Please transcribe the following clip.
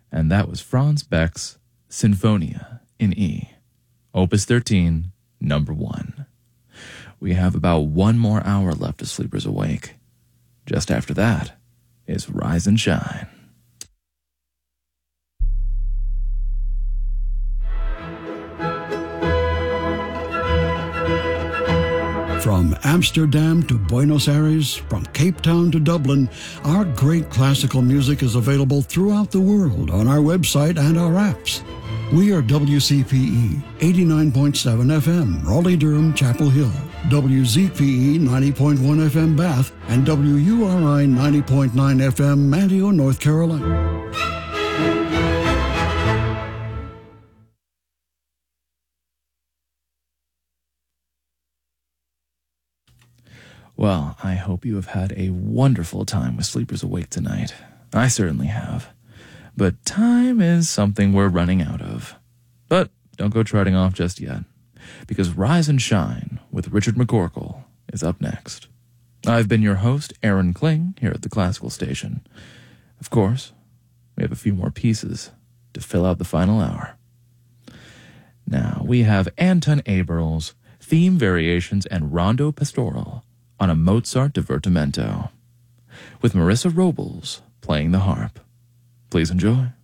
And that was Franz Beck's Sinfonia in E, Opus 13, number 1. We have about 1 more hour left of Sleepers Awake. Just after that is Rise and Shine. From Amsterdam to Buenos Aires, from Cape Town to Dublin, our great classical music is available throughout the world on our website and our apps. We are WCPE 89.7 FM, Raleigh-Durham, Chapel Hill, WZPE 90.1 FM, Bath, and WURI 90.9 FM, Manteo, North Carolina. Well, I hope you have had a wonderful time with Sleepers Awake tonight. I certainly have. But time is something we're running out of. But don't go trotting off just yet, because Rise and Shine with Richard McCorkle is up next. I've been your host, Aaron Kling, here at the Classical Station. Of course, we have a few more pieces to fill out the final hour. Now, we have Anton Aberl's Theme Variations and Rondo Pastoral on a Mozart Divertimento, with Marissa Robles playing the harp. Please enjoy.